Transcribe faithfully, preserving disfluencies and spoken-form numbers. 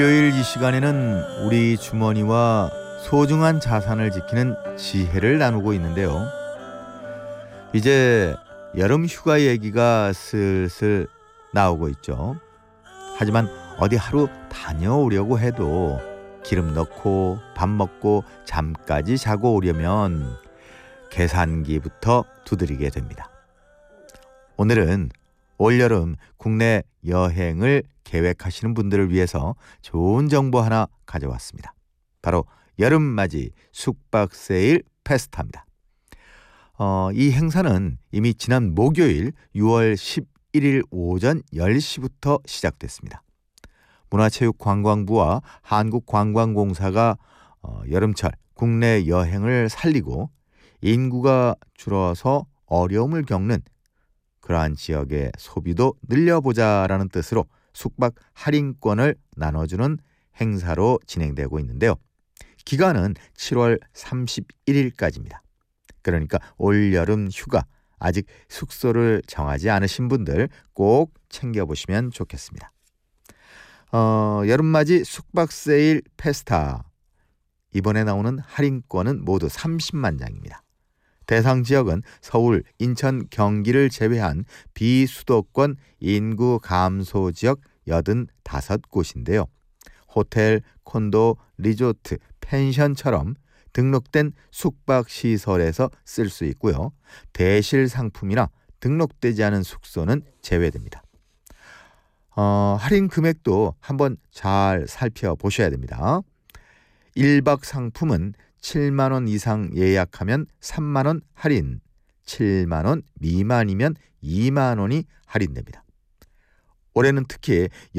일요일 이 시간에는 우리 주머니와 소중한 자산을 지키는 지혜를 나누고 있는데요. 이제 여름 휴가 얘기가 슬슬 나오고 있죠. 하지만 어디 하루 다녀오려고 해도 기름 넣고 밥 먹고 잠까지 자고 오려면 계산기부터 두드리게 됩니다. 오늘은 올여름 국내 여행을 계획하시는 분들을 위해서 좋은 정보 하나 가져왔습니다. 바로 여름맞이 숙박세일 페스타입니다. 어, 이 행사는 이미 지난 목요일 유월 십일일 오전 열 시부터 시작됐습니다. 문화체육관광부와 한국관광공사가 어, 여름철 국내 여행을 살리고 인구가 줄어서 어려움을 겪는 그러한 지역의 소비도 늘려보자라는 뜻으로 숙박 할인권을 나눠주는 행사로 진행되고 있는데요. 기간은 칠월 삼십일일까지입니다. 그러니까 올여름 휴가 아직 숙소를 정하지 않으신 분들 꼭 챙겨보시면 좋겠습니다. 어, 여름맞이 숙박세일 페스타. 이번에 나오는 할인권은 모두 삼십만 장입니다. 대상 지역은 서울, 인천, 경기를 제외한 비수도권 인구 감소 지역 팔십오 곳인데요. 호텔, 콘도, 리조트, 펜션처럼 등록된 숙박시설에서 쓸 수 있고요. 대실 상품이나 등록되지 않은 숙소는 제외됩니다. 어, 할인 금액도 한번 잘 살펴보셔야 됩니다. 일 박 상품은 칠만 원 이상 예약하면 삼만 원 할인, 칠만 원 미만이면 이만 원이 할인됩니다. 올해는 특히